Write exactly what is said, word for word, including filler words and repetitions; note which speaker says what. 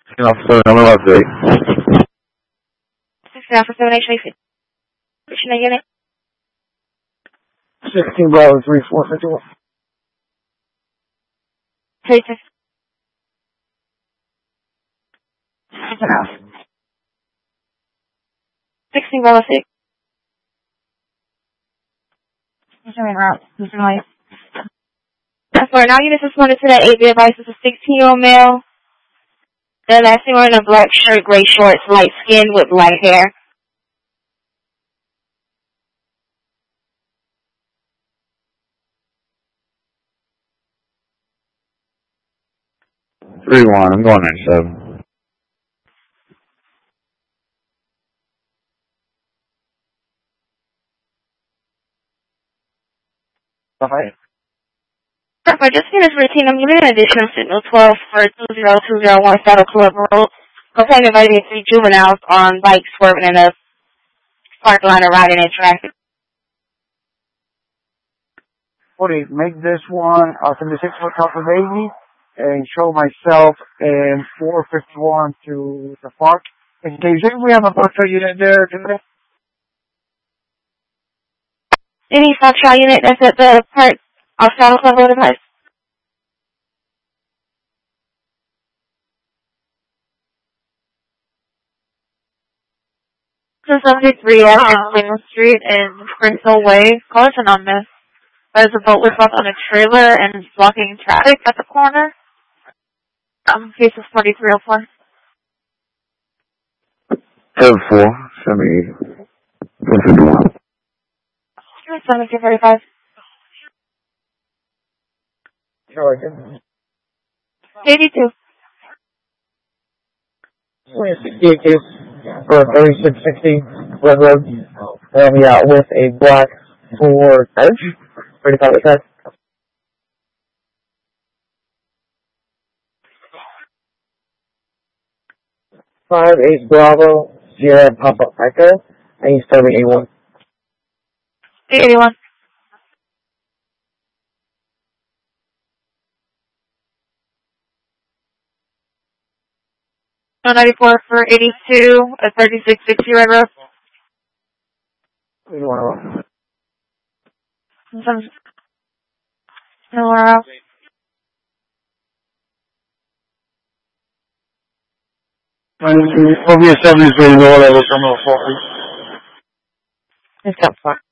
Speaker 1: Officer, number update.
Speaker 2: sixteen Alpha seven H A. Which unit?
Speaker 1: sixteen Bravo three four fifty-one.
Speaker 2: Traces. sixteen Bravo six. Mister Route. Mister Light. That's for now units responded to that eight bit device is a sixteen year old male. The last thing wearing a black shirt, gray shorts, light skin with light hair.
Speaker 1: three one, I'm going ninety-seven.
Speaker 2: Alright. I just finished routine. I'm giving an additional signal twelve for two zero two zero one Saddle Club Road. Containing inviting three juveniles on bikes swerving in a park line or riding in traffic.
Speaker 3: forty, make this one a seventy-six foot cover baby and show myself and four fifty-one to the park. And do you think we have a patrol unit there today?
Speaker 2: Any Foxtrot unit that's at the park off Saddle Club Road advice?
Speaker 4: seventy-three at Spring Street in Springfield Way. Call us anonymous. There's a boat with up on a trailer and it's blocking traffic at the corner. Um, case is forty-three oh four.
Speaker 1: seven four, seventy-eight, one fifty-one.
Speaker 2: seventy-two thirty-five.
Speaker 3: Georgia.
Speaker 2: eighty-two.
Speaker 3: sixty-eight case for thirty-six sixty Red Road. And we out with a black Ford Edge. thirty-five attack. five eight Bravo, Sierra Papa Echo, and he's serving A one.
Speaker 4: eighty-one. one ninety-four for eighty-two at thirty-six sixty Red Road.
Speaker 3: eighty-one.
Speaker 4: Nowhere else.
Speaker 3: Will be a seventy-three lower level terminal four.
Speaker 2: It's got fuck.